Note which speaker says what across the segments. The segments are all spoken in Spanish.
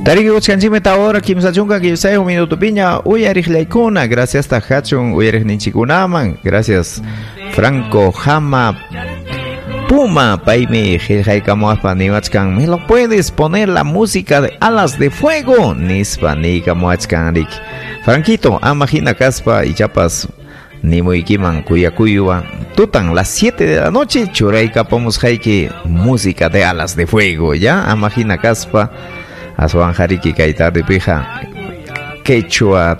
Speaker 1: Tariki Uchkanchime ahora Kimsa Chunka Kimsa un minuto piña Uyarich Leikuna, gracias Tajachun Uyarich Ninchikunaman, gracias Franco Jama Puma Paimi Giljaikamoaspa Niwachkan, me lo puedes poner la música de Alas de Fuego Nispa Nikamoachkan Rik Franquito, Amagina Caspa y Chapas Nimuikiman Kuyakuyuwa Tutan las 7 de la noche Churaika Pomus Haiki música de Alas de Fuego, ya Amagina Caspa Asuan Hariki Kaitar Pija Quechua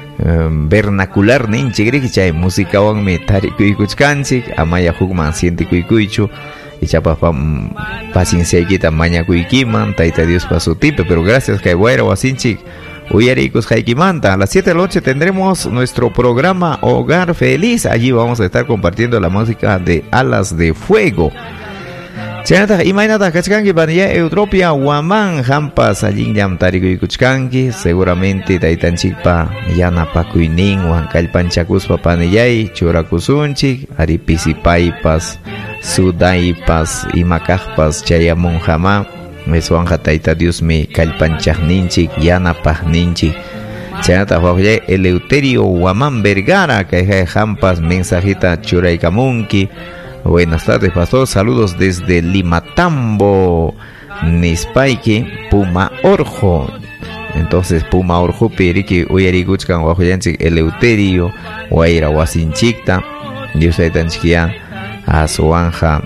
Speaker 1: vernacular ninchigrik chay música wan mi tarikuikuchkanchik amaya hukman sientikuikuichu y chapa paciencia kita maña kuikiman taita Dios pasutipe, pero gracias kay guaira wasinchik uyarikus haikimanta. A las 7 de la noche tendremos nuestro programa Hogar Feliz, allí vamos a estar compartiendo la música de Alas de Fuego. Chanata imainata kachkanki paniya Eutropia Waman Hampas allin yam tarikuikuchkanki seguramente taitanchikpa yanapakuinin huankalpanchakuspa paniyay churakusunchik aripisipaypas sudaypas imakajpas chayamunjama meswanja taita Diosmi kallpanchajninchik yanapajninchik. Chanata waqllay Eleuterio Waman Vergara kay hampas mensajita churaykamunki. Buenas tardes, pastor. Saludos desde Limatambo, Nispaiki, Puma Orjo. Entonces, Puma Orjo, Piriki, Uyariguchkan, Wajuyanchik, Eleuterio, Waira Wasinchikta, Diosaitanchikia, Azuanja,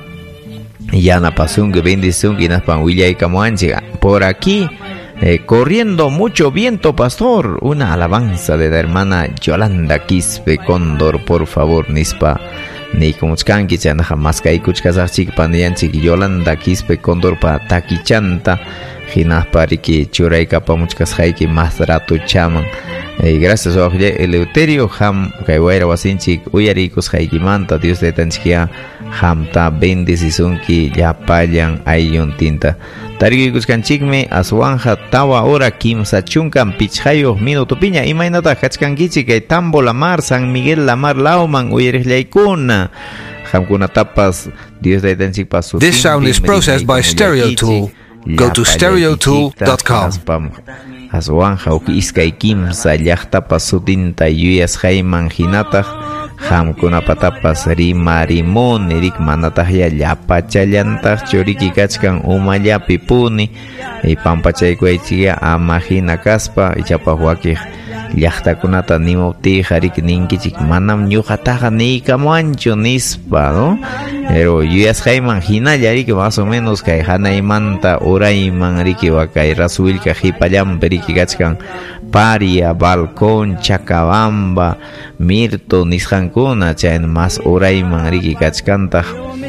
Speaker 1: Yana Pasungue, bendición, Guinaspan, Willay Camoanchiga. Por aquí, corriendo mucho viento, pastor. Una alabanza de la hermana Yolanda Quispe Cóndor, por favor, Nispa. Ni kumuchkanki chana jamás kai kuchkasachik pandianchik Yolanda Quispe Cóndor pa takichanta hinas pariki churaika pa muchkas haiki más rato chaman. Gracias a Eleuterio ham kaiwaira wasinchik uyarikus haiki manta Dios de tanchikia hamta bendecisunki ya payan ayun tinta. Tariki kuchkanchikme aswanja tawa ora kimsa chunkan pichhayo minuto piña imainata kachkankichik kay Tambo Lamar San Miguel Lamar Lauman uyarihlaykuna hamkuna tapas Dios de tanchik pasu.
Speaker 2: This sound is processed by Stereo Tool. Go to stereotool.com.
Speaker 1: Aswanja iskay kimsa llaqtapas sutinta yuyas hayman hinataq hamkuna patapas rimarimon erik manataq ya llapachallantaq churiki kachkan umallapi puni y pampachaykuaychiga amahina kaspa ichapaq wakiq llaqtakunata nimuptiq harik ninkichik manam ñuqataqa niykamuanchu nispa, ¿no? Pero yuyas hayman hinalla riki más o menos kay hanaymanta urayman riki wakay rasuilka hipallampi riki kachkan Paria, Balcón, Chacabamba, Mirto, nisqankuna chayn mas urayman riki kachkantaq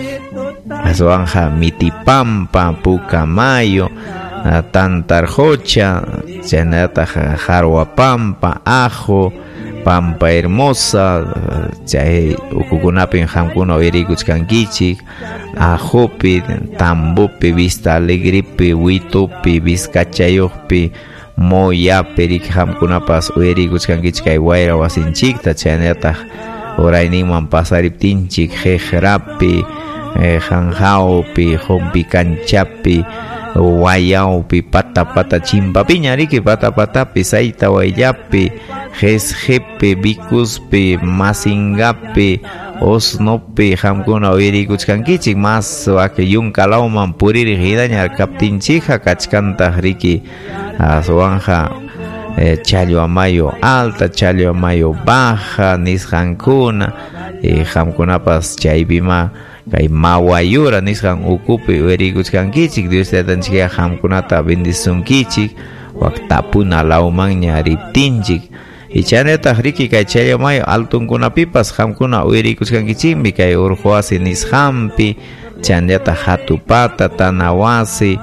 Speaker 1: aswanja Mitipampa, Pucamayo, Tantarjocha, chaynataq Jarhuapampa, Ajo, Pampa Hermosa, chay ukukunapin hamkuna uyarikuchkankichik Ajopi, Tambopi, Vista Alegrepi, Huitopi, Vizcachayuqpi, Moyapi rik hamkunapas uyarikuchkankichik kay wayra wasinchikta chaynataq urayninman pasariptinchik Jejrapi, Janjaupi, Hompicanchapi, Wayaupi, Patapata Chimpapiña riki Patapatapi, Saita Wayllapi, Jesjepi, Vicuspi, Masingapi, Osnopi, hamkuna uyarikuchkankichik mas wakiyunkalawman puriri hidaña kaptinchija kachkantaq riki aswanja Challhuamayo Alta, Challhuamayo Baja, nisqankuna hamkunapas chaypima kay Mawayura nisqan ukupi uyarikuchkankichik Dios tatanchikqa hamkunata bendisunkichik waktapuna lawmanña riptinchik y chaynataq riki kay Challhuamayo altunkunapipas hamkuna uyarikuchkankichikmi kay Urhuasi nisqanpi chaynataq Hatupata, Tanawasi,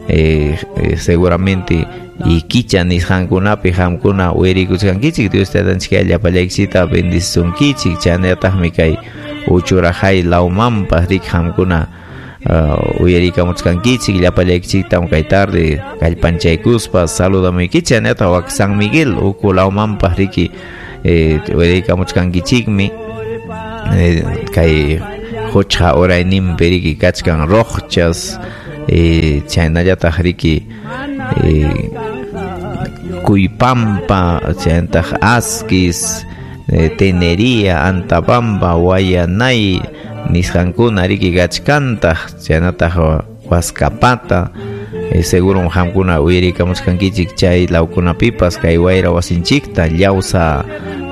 Speaker 1: seguramente Iquicha nisqankunapi hamkuna uyarikuchkankichik Dios tatanchikqa llapallaykchita bendisunkichik chaynataqmi kay Uchurajay Laumanpas rik hamkuna uyarikamuchkankichik llapallaykchiktam kay tarde kallpanchaykuspas saludamunkichik chaynataq wak San Miguel uku Laumanpas riki uyarikamuchkankichikmi kay Jochha urayninpi riki kachkan Rochas chaynallataq riki Cuypampa, chayantaq Asquis, Tenería, Antapampa, Guayanay, nisqankuna riki kachkantaq, chaynataq Huascapata, seguro hamkuna uyarikamusqankichik chay lawkunapipas kay wayra wasinchikta llawsa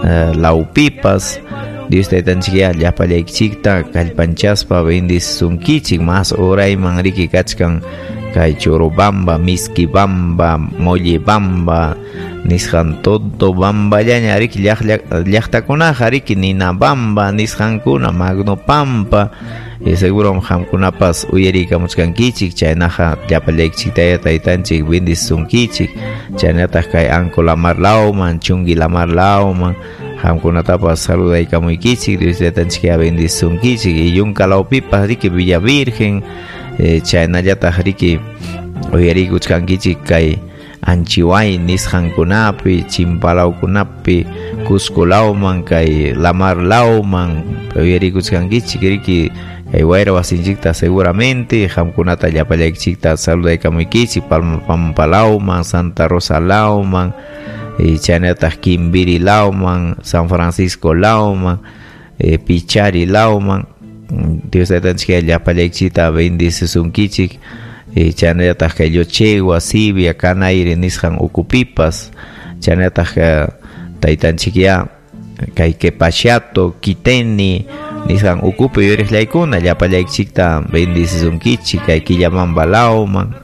Speaker 1: lawpipas Dios taytanchik ya llapallaykchikta kallpanchaspa bendisunkichik mas urayman riki kachkan kay Chorobamba, Misquibamba, Mollebamba, nisqan todo bamballaña riki llaqtakunaqa riki Ninabamba, nisqankuna Magnopampa, seguro hamkunapas uyarikamusqankichik chaynaqa llapallaykchiktaya taytanchik bendisunkichik chaynataq kay Anco Lamarlawman, Chungi Lamarlawman hamkunatapas saludaykamuykichik Dios taytanchik ya bendisunkichik y Yunka lawpipas riki Villa Virgen chaynallataq riki uyarikuchkankichik kay Anchiway nisqankunapi, Chimpalawkunapi, Cusco lawman kay Lamar lawman uyarikuchkankichik riki kay wayra wasinchikta seguramente hamkunata llapallaykchikta saludaykamuykichik Pampa lawman, Santa Rosa lawman chaynataq Quimbiri lawman, San Francisco lawman, Pichari lawman Dios taytanchik llapallaykchikta bendicisunkichik chaynataq kay Yochegua, Sibia, Canayri nisqan ukupipas chaynataq taytanchik ya kay Quepashato, Quiteni nisqan ukupi yuriqlaykuna llapallaykchikta bendicisunkichik kay Quillamamba lawman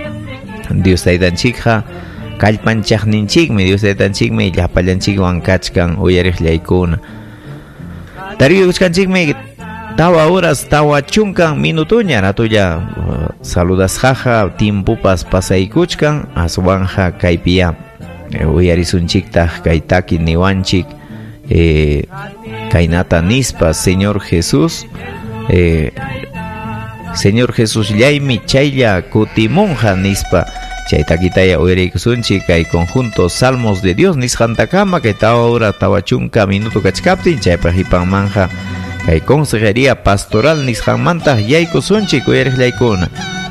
Speaker 1: Dios taytanchikqa kallpanchaqninchikmi Dios taytanchikmi llapallanchikwan kachkan uyariqlaykuna tarikuchkanchikmi tawa horas tawa chunkan minutuña ratulla saludasqaqa timpupas pasaykuchkan aswanja kaypiya uyarisunchiktaq kay taki niwanchik kaynata nispa Señor Jesús llaymi chaylla kutimunja nispa chay takitaya uyarikusunchik kay conjunto Salmos de Dios nisqantakama kay tawa hora tawa chunka minuto kachkaptin chaypaq hipanmanja kay consejería pastoral nisqanmanta yaykusunchik uyariqlaykuna